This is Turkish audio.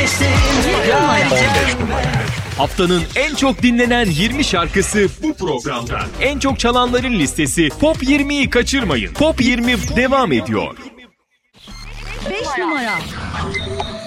Haftanın en çok dinlenen 20 şarkısı bu programda. En çok çalanların listesi Top 20'yi kaçırmayın. Top 20 devam ediyor. 5 numara.